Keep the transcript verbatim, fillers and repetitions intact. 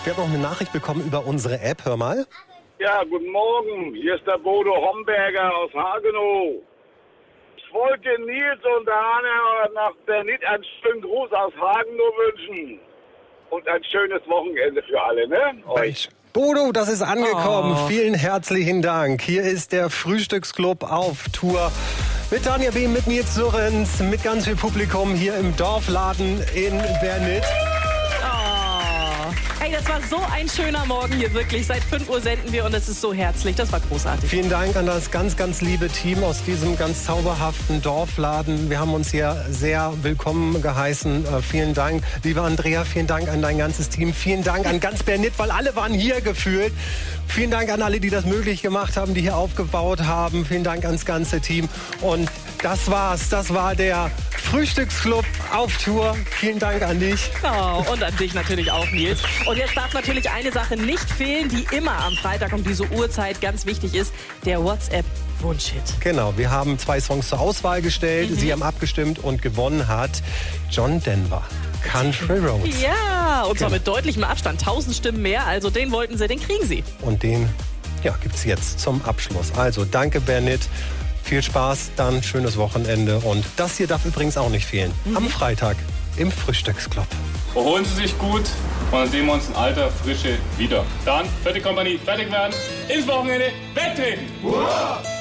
Wir haben noch eine Nachricht bekommen über unsere App. Hör mal. Ja, guten Morgen. Hier ist der Bodo Homberger aus Hagenow. Ich wollte Nils und Hanna nach Bernit einen schönen Gruß aus Hagenow wünschen. Und ein schönes Wochenende für alle, ne? Euch. Bodo, das ist angekommen. Oh. Vielen herzlichen Dank. Hier ist der Frühstücksclub auf Tour. Mit Tanja Behm, mit Nils Surrens, mit ganz viel Publikum hier im Dorfladen in Bernit. Hey, das war so ein schöner Morgen hier, wirklich. Seit fünf Uhr senden wir und es ist so herzlich. Das war großartig. Vielen Dank an das ganz, ganz liebe Team aus diesem ganz zauberhaften Dorfladen. Wir haben uns hier sehr willkommen geheißen. Äh, vielen Dank, liebe Andrea. Vielen Dank an dein ganzes Team. Vielen Dank an ganz Bernit, weil alle waren hier gefühlt. Vielen Dank an alle, die das möglich gemacht haben, die hier aufgebaut haben. Vielen Dank ans ganze Team. Und das war's. Das war der Frühstücksclub auf Tour. Vielen Dank an dich. Oh, und an dich natürlich auch, Nils. Und jetzt darf natürlich eine Sache nicht fehlen, die immer am Freitag um diese Uhrzeit ganz wichtig ist. Der WhatsApp-Wunschhit. Genau, wir haben zwei Songs zur Auswahl gestellt. Mhm. Sie haben abgestimmt und gewonnen hat John Denver. Country Roads. Ja, und zwar Genau. mit deutlichem Abstand. Tausend Stimmen mehr. Also den wollten sie, den kriegen sie. Und den ja, gibt's jetzt zum Abschluss. Also danke, Bernit. Viel Spaß, dann schönes Wochenende. Und das hier darf übrigens auch nicht fehlen. Mhm. Am Freitag im Frühstücksclub. Erholen Sie sich gut und dann sehen wir uns in alter Frische wieder. Dann, vierte Kompanie, fertig werden, ins Wochenende, wegtreten! Hurra!